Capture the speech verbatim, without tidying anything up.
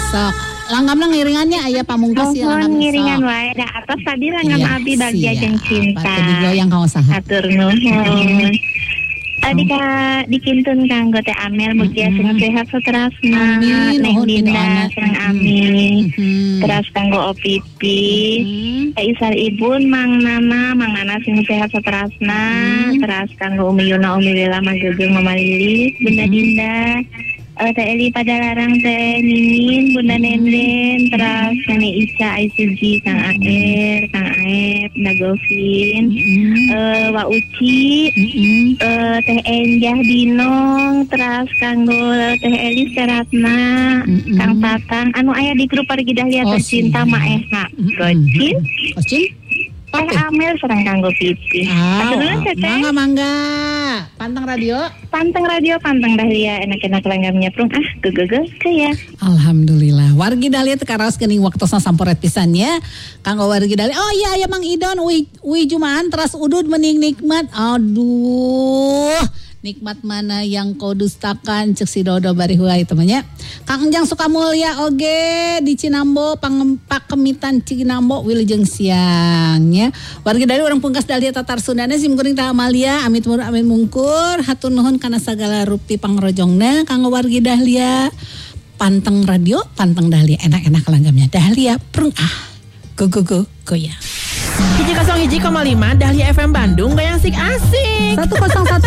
sok. Langgamna ngiringannya aya pamungkas ya Mohon langgam ngiringan sok. wae da atas tadi langgam Iya, abdi bagja jeung cinta. Tadi goyang ka usaha. Atur nuhun. Tadi ka dikintun kanggo teh Amel mugia sing sehat saterasna. Amin. Neng Nuhun Dinda pidoana. sareng Amin. Mhm. Terus kanggo Opipi. Mhm. Isar Ibun Mang Nana, Mang Nana sing sehat saterasna. Terus kanggo Umi Yuna, Umi Lela, Mang Gegeng, Mama Lili, Bunda Dinda. Uh, Teh Eli Padalarang, Teh Mimin, Bunda Nenden, terus Nenek Ica, Aisuji, Kang Aer, Kang Aep, Dagovin, Mhm. uh, Wa Uci, Mhm. uh, Teh Enjah Dinong, terus kanggo Teh Elis Teratna, Mhm. Kang Tatang, anu aya di grup Pargi Dahlia Oh, Tercinta siap. Maesha, Mhm. Gocin, Kocin? Teh Amel sareng kanggo Pipi. Ah, Atur nuhun, Teteh. mangga mangga. Pantang radio. Panteng radio, panteng Dahlia, enak-enak langgamnya prung ah, gegege ya. Alhamdulillah. Wargi Dahlia teu karaos geuning waktosna samporet pisannya. Kanggo wargi Dahlia. Oh iya aya Mang Idon, uwi uwi Jumaan teras udud mening nikmat. Aduh. Nikmat mana yang kau dustakan cek si Dodo bari huai temannya. Kang Enjang Sukamulya oge di Cinambo pang pakemitan Cinambo wilujeng siangnya. Wargi dari orang pungkas Dahlia Tatar Sundana sim kuring tah Amalia amit mur amin mungkur hatur nuhun kana sagala rupti pangrojongna kanggo wargi Dahlia. Panteng radio, panteng Dahlia enak-enak langgamnya Dahlia prung ah. Go go go goyang. Hiji kosong hiji koma lima Dahlia F M Bandung gayang sik asik. seratus satu